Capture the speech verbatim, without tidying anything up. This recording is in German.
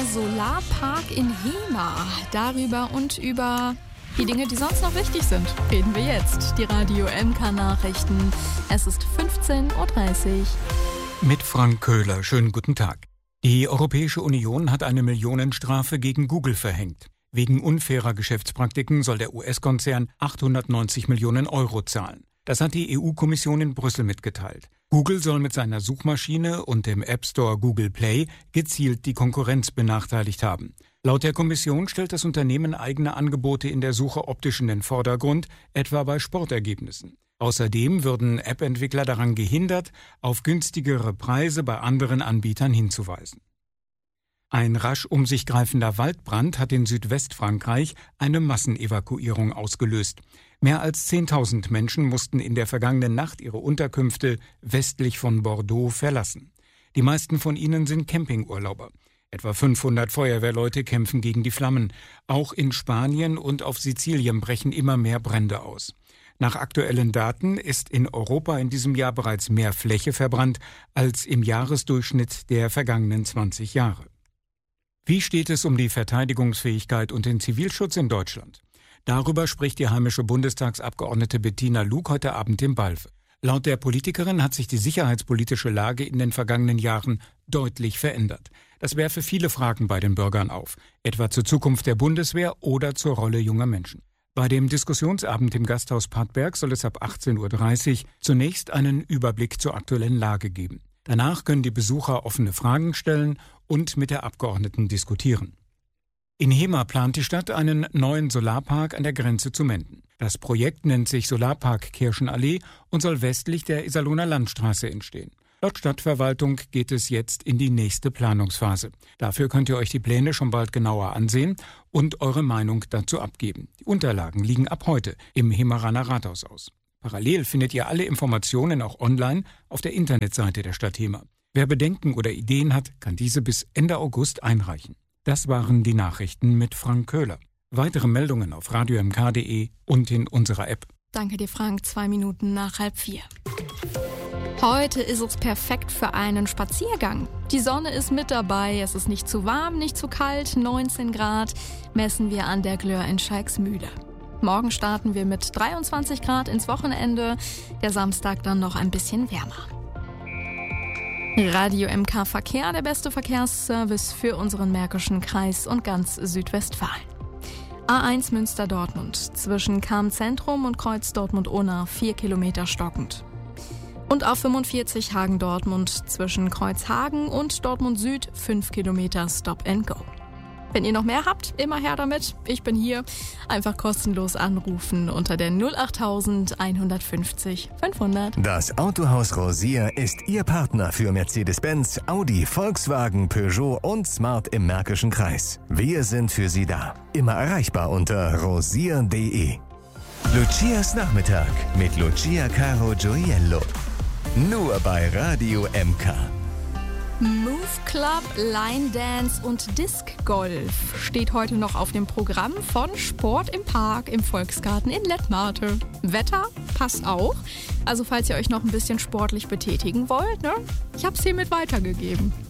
Solarpark in Hemer. Darüber und über die Dinge, die sonst noch wichtig sind, reden wir jetzt. Die Radio M K-Nachrichten. Es ist fünfzehn Uhr dreißig. Mit Frank Köhler. Schönen guten Tag. Die Europäische Union hat eine Millionenstrafe gegen Google verhängt. Wegen unfairer Geschäftspraktiken soll der U S-Konzern achthundertneunzig Millionen Euro zahlen. Das hat die E U-Kommission in Brüssel mitgeteilt. Google soll mit seiner Suchmaschine und dem App Store Google Play gezielt die Konkurrenz benachteiligt haben. Laut der Kommission stellt das Unternehmen eigene Angebote in der Suche optisch in den Vordergrund, etwa bei Sportergebnissen. Außerdem würden App-Entwickler daran gehindert, auf günstigere Preise bei anderen Anbietern hinzuweisen. Ein rasch um sich greifender Waldbrand hat in Südwestfrankreich eine Massenevakuierung ausgelöst. Mehr als zehntausend Menschen mussten in der vergangenen Nacht ihre Unterkünfte westlich von Bordeaux verlassen. Die meisten von ihnen sind Campingurlauber. Etwa fünfhundert Feuerwehrleute kämpfen gegen die Flammen. Auch in Spanien und auf Sizilien brechen immer mehr Brände aus. Nach aktuellen Daten ist in Europa in diesem Jahr bereits mehr Fläche verbrannt als im Jahresdurchschnitt der vergangenen zwanzig Jahre. Wie steht es um die Verteidigungsfähigkeit und den Zivilschutz in Deutschland? Darüber spricht die heimische Bundestagsabgeordnete Bettina Luke heute Abend im Balve. Laut der Politikerin hat sich die sicherheitspolitische Lage in den vergangenen Jahren deutlich verändert. Das werfe viele Fragen bei den Bürgern auf, etwa zur Zukunft der Bundeswehr oder zur Rolle junger Menschen. Bei dem Diskussionsabend im Gasthaus Padberg soll es ab achtzehn Uhr dreißig zunächst einen Überblick zur aktuellen Lage geben. Danach können die Besucher offene Fragen stellen und mit der Abgeordneten diskutieren. In Hemer plant die Stadt einen neuen Solarpark an der Grenze zu Menden. Das Projekt nennt sich Solarpark Kirchenallee und soll westlich der Iserlohner Landstraße entstehen. Laut Stadtverwaltung geht es jetzt in die nächste Planungsphase. Dafür könnt ihr euch die Pläne schon bald genauer ansehen und eure Meinung dazu abgeben. Die Unterlagen liegen ab heute im Hemeraner Rathaus aus. Parallel findet ihr alle Informationen auch online auf der Internetseite der Stadt Hemer. Wer Bedenken oder Ideen hat, kann diese bis Ende August einreichen. Das waren die Nachrichten mit Frank Köhler. Weitere Meldungen auf radio m k punkt d e und in unserer App. Danke dir, Frank. Zwei Minuten nach halb vier. Heute ist es perfekt für einen Spaziergang. Die Sonne ist mit dabei, es ist nicht zu warm, nicht zu kalt, neunzehn Grad messen wir an der Glör in Schalksmühle. Morgen starten wir mit dreiundzwanzig Grad ins Wochenende, der Samstag dann noch ein bisschen wärmer. Radio M K Verkehr, der beste Verkehrsservice für unseren Märkischen Kreis und ganz Südwestfalen. A eins Münster-Dortmund, zwischen Cham-Zentrum und Kreuz Dortmund-Unna, vier Kilometer stockend. Und A fünfundvierzig Hagen-Dortmund, zwischen Kreuzhagen und Dortmund Süd, fünf Kilometer Stop and Go. Wenn ihr noch mehr habt, immer her damit. Ich bin hier. Einfach kostenlos anrufen unter der null achttausend einhundertfünfzig fünfhundert. Das Autohaus Rosier ist Ihr Partner für Mercedes-Benz, Audi, Volkswagen, Peugeot und Smart im Märkischen Kreis. Wir sind für Sie da. Immer erreichbar unter rosier punkt d e. Lucias Nachmittag mit Lucia Caro Gioiello. Nur bei Radio M K. Move Club, Line Dance und Disc Golf steht heute noch auf dem Programm von Sport im Park im Volksgarten in Lettmate. Wetter passt auch, also falls ihr euch noch ein bisschen sportlich betätigen wollt, ne? Ich hab's hiermit weitergegeben.